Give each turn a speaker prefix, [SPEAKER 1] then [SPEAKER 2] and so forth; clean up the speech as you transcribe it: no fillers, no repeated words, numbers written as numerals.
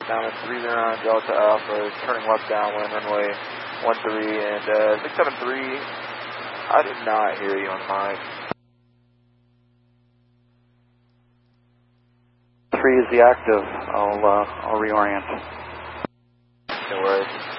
[SPEAKER 1] downwind 30 on Delta Alpha, turning left downwind, runway 13, and 673, I did not hear you on the mic.
[SPEAKER 2] 3 is the active, I'll reorient.
[SPEAKER 1] No worries.